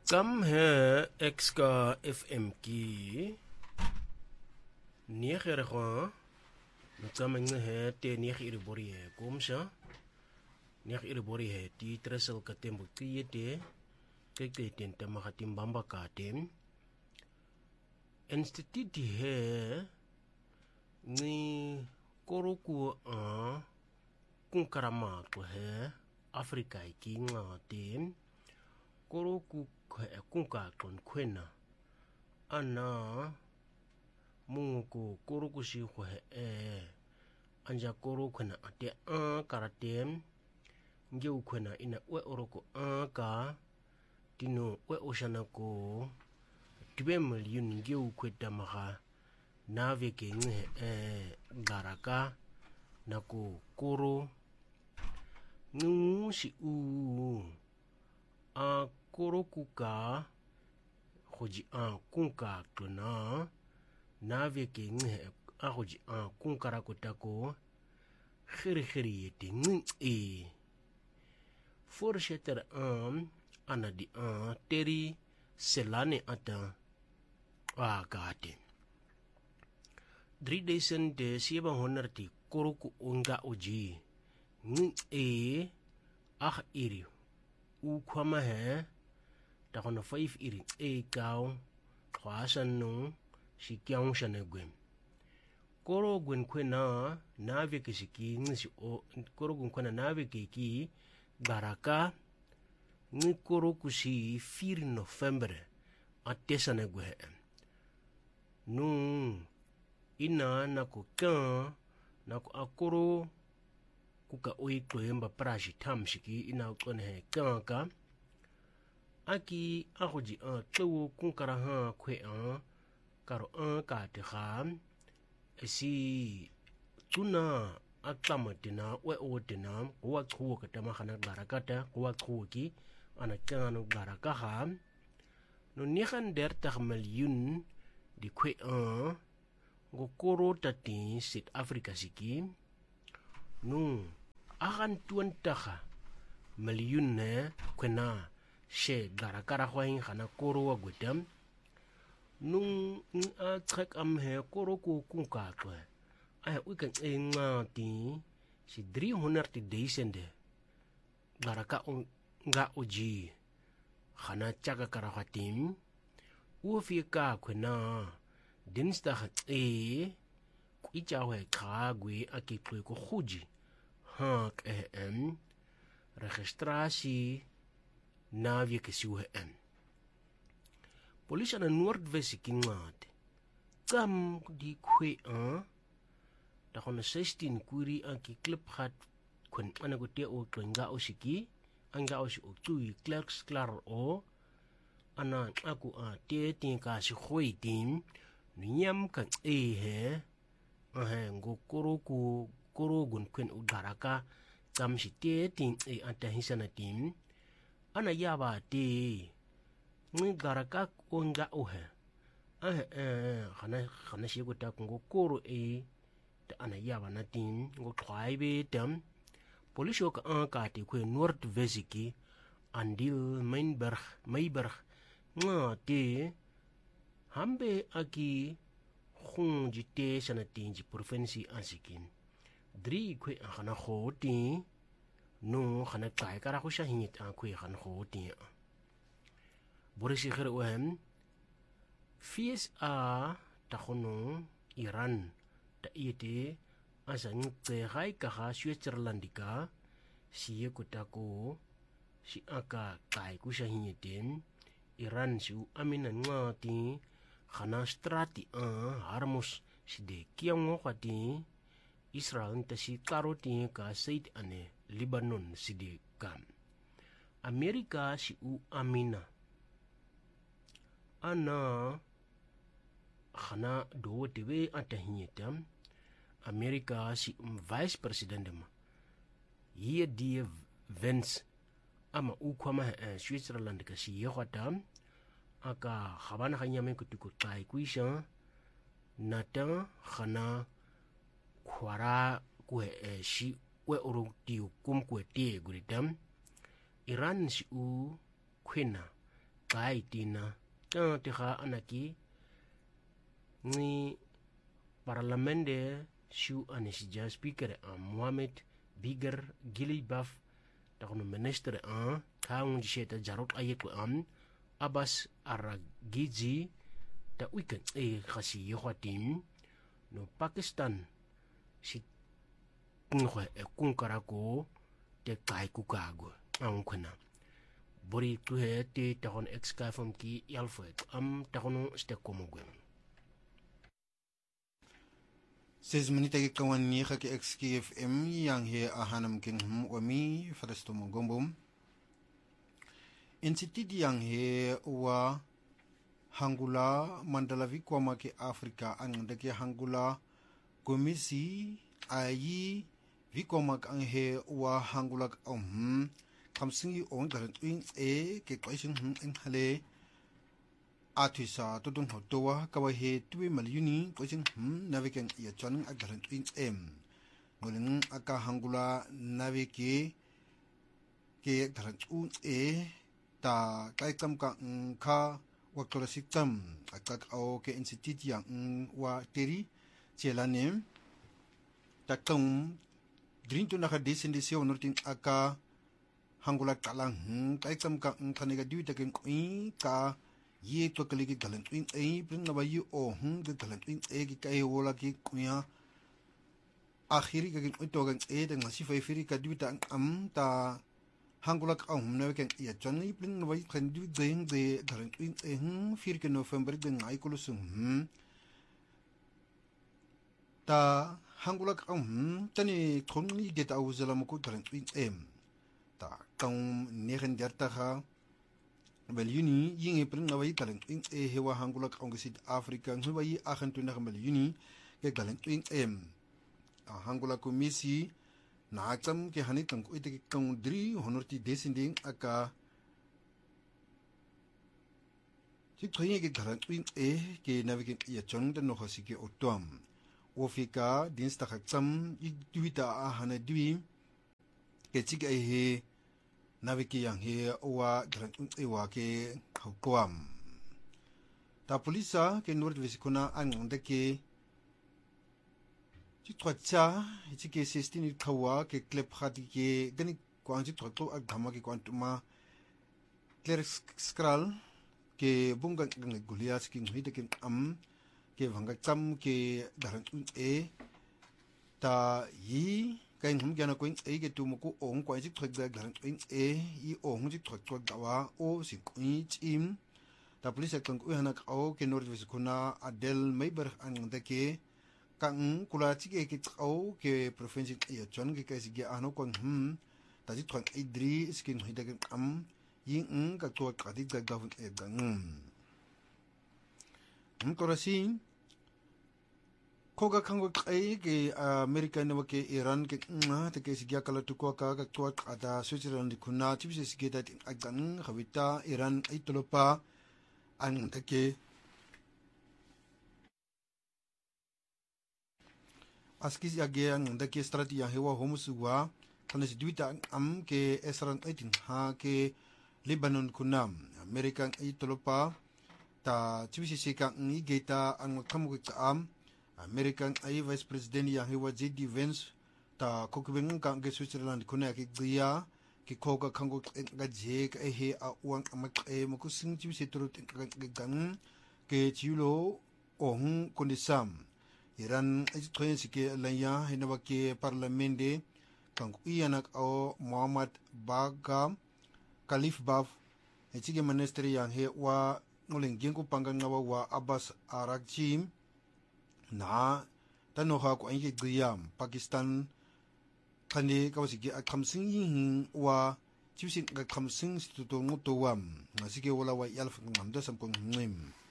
Kam he exka FM ki niger gwa mutsameng he te niger bori he komsha niger bori he ti tresel katembu ti te keke ten tamahatim bamba katem institute he ni koroku a kunkarama ko he Afrika ki ngatem koroku kunka kon kwena ana mungu koroku si ko anja koroku na ate a karatem ngeu kwena ina we oroko a ka tino we oshana ko 2 million ngeu kweta maha na veke garaka na ko koro ngu si a koroku ka hoji a kunka tuna na veke a hoji a kunkara kotako khiri yete voorzitter ana di teri selane ata gate 3700 koroku onga oji iri ukwama he takona 5 iri kao kwasan no si kyang shanegwem koro gwen kwena na veke siki ngisi o koro gwen kwena na veke ki baraka ni koro kusi 4 November atesanegwe no ina nako kan nako akoro kuka oikloemba prashi tamshiki ina ukone he kanka aki ahoji tlo kunkara ha kwe karo ka te kham si tuna aklamatina we otina wa khuwa katama khana barakata wa khuki ana kanu baraka ha no 39 miljoen di kwe go koro tati South Africa siki no agan 20 miljoen kwena she garakara khwain khana koro wa gwetam nung a trek am he koro ko kunka kwe ay ukan ngati si 300 desende garaka nga oji khana chaka kara khatim u fi ka kwena dinsdag kuichawe khagwe akikwe ko khuji hak registratie na wie kesiwe polisie na Noordwes kingate kam di kwe da khona 16 kuri anki klip khat kun ana go te o tlenga o siki anga o si o tui clerks klar o ana aku te tin ka si khoi tim nyam kan he ngo koro gun kwen u garaka kam si te tin anta hisana tim ana yaba te ngi garaka onga ohe khana shi go ta ngo koro ta ana yaba na tin ngo khwaibe tam polisio ka te kwe Noordwesiki andil Meiberg nga te hambe aki khunji te sana tinji provinsi asikin 3 kwe khana khoti no khana kai kara khu shahingit kwe khana khoti borisi khere ohem FSA ta khono Iran ta ite asang tse gai ka ha Switzerland ka si kutako si aka kai ku shahingiten Iran su amina ngati khana strati harmos si de kiango khati Israel ta si karoti ka said ane Lebanon si de kam Amerika si amina ana khana do tebe atahiyetam Amerika si vice president ma hier die Vance ama ukwama Switzerland ka si yekhwatam aka khabana khanyame kutuko tai kuisha nata khana khwara ku shi we oro tiu kum ku te guritam Iran si u kwena qai tina ta tiga anaki ni parlamende shu anisija speaker Mohamed Biger Gilibaf takno minister kaung jisheta jarot ayek Abbas Aragiji ta weekend kasi yohatim no Pakistan si ngwe kunkarako te kai kukago ang kuna bori tuhe te takon ex-kafam ki yalfet takono ste komogwen 6 minuten ke kawan ni ke XKFM yang he ahanam king wami farasto mongombom insitidi yang he wa hangula mandala vikwa ke Afrika ang dake hangula komisi ayi vikwa ang he wa hangula kamsingi on garan ke question en hale atisa tudung hotowa kawahe tuwe malyuni question naviken ya chon agaran ngoleng aka hangula navike ke garan ta kaikam ka ka waktora siktam akak au ke institute yang wa teri chelane takong drinto naka descendesio nortin aka hangula kalang kaikam ka kanega duita ken ka ye to kaligi galan bring na bayu ke galan ki kai wola ki kuya akhiri ka kin to gan de ngasi fa firi ka duita ta hangula ka na ken ya chani bring na bayu kan du de galan fir ke November de ngai kulusum ta hangula ka tani thonni get awzala mo ko galan ta kang negen dertaga Miljuni yinge pring na wayi galang hewa hangula ka South Africa ngwayi 28 miljuni ke galang hangula komisi na atam ke hanit kang ite ke kang dri honorti descending aka ti thoye ke galang ke navigate ya chong de no hosi ke otom ofika dinsdag atam duita hana dwi ke tiga he naviki yang he wa wa ke haukwam ta polisa ke nord visikuna an de ke ti twacha ti ke 16 kawa ke klep khati ke gani kwang ti twato ak dhama ke kwantuma clear skral ke bunga ngang gulias king hide ke ke vanga cham ke daran ta yi kain gana koin ke tumuku ong kwai ji thok ga garan i ong ji thok dawa o si kui chim ta police kang u hana ka ke nord vis kuna adel meiber an de ke kang kula chi ke ke province ya chon ke si ge ano kon ta ji thok idri skin hide ke yin ka to ka di ga ga torasin koga kango kai ke American wa ke Iran ke te ke sigya kala tu ko ka to ada Switzerland kuna tibse sigya ta agan khawita Iran ai tolopa an ke askis age an ke strategy hewa homusuwa kana si duita ke esran aitin ha ke Lebanon kuna American ai tolopa ta tibse sika ni geta an kamu ka American ai vice president yang hewa JD Vance ta kokubeng ka ke Switzerland kuna ke gya ki koga kango ga je ka he a wang amak mo ku sing chi se tru gan ke chiulo ohun kondisam Iran ai thoyen sike lanya hinaba ke parlamente kang uyanak o Muhammad Baga Khalif Baf e chige minister yang he wa ngoleng gengu pangang ngawa wa Abbas Aragji na tanoha ko angi giyam Pakistan khane kawsigi akhamsing yin wa chiusin ga khamsing stu to ngutowam ngasige wala wa yalf ngamda sam ko ngim